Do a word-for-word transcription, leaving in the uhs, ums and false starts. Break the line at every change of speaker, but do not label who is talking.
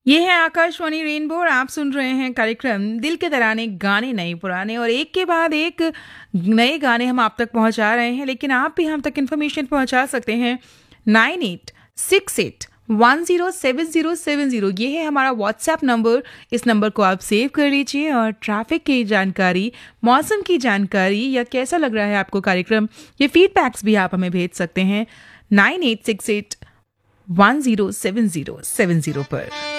ये है आकाशवाणी रेनबो और आप सुन रहे हैं कार्यक्रम दिल के तराने गाने नए पुराने और एक के बाद एक नए गाने हम आप तक पहुंचा रहे हैं। लेकिन आप भी हम तक इन्फॉर्मेशन पहुंचा सकते हैं nine eight six eight one zero seven zero seven zero. ये है हमारा व्हाट्सएप नंबर। इस नंबर को आप सेव कर लीजिए और ट्रैफिक की जानकारी, मौसम की जानकारी या कैसा लग रहा है आपको कार्यक्रम, ये फीडबैक्स भी आप हमें भेज सकते हैं nine eight six eight one zero seven zero seven zero पर।